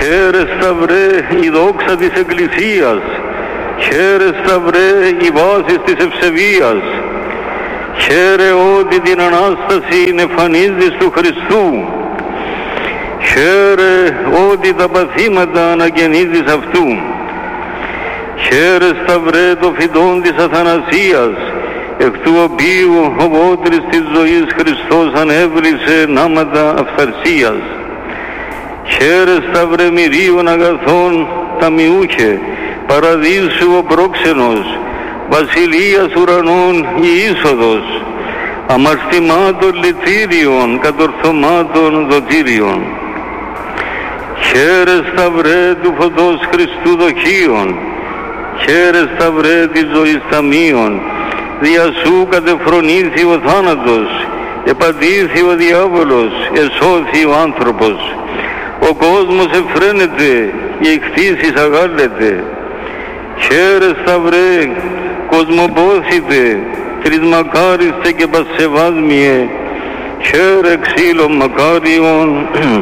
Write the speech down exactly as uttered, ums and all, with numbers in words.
Χαίρε Σταυρέ η δόξα της Εκκλησίας, χαίρε Σταυρέ η βάση της ευσεβίας, χαίρε ότι την Ανάσταση εμφανίζεις του Χριστού, χαίρε ότι τα παθήματα αναγεννίζεις αυτού, χαίρε Σταυρέ το φυτόν της αθανασίας, εκ του οποίου ο βότρης της ζωής Χριστός ανέβλησε νάματα αυθαρσίας. Χαίρε Σταυρέ μυρίων αγαθών ταμιούχε, παραδείσου ο πρόξενος, βασιλείας ουρανών η είσοδος, αμαρτημάτων λυτήριων, κατορθωμάτων δοτήριων. Χαίρε Σταυρέ του φωτός Χριστού δοχείων, χαίρε Σταυρέ της ζωής ταμείων, δια σου κατεφρονήθη ο θάνατος, επαντήθη ο διάβολος, εσώθη ο άνθρωπος. Ο κόσμος εφραίνεται, η εκθήσεις αγάλλεται. Χαίρε Σταυρέ, κοσμοπόθητε, τρισμακάριστε και πασεβάσμιε, χαίρε ξύλο μακάριον,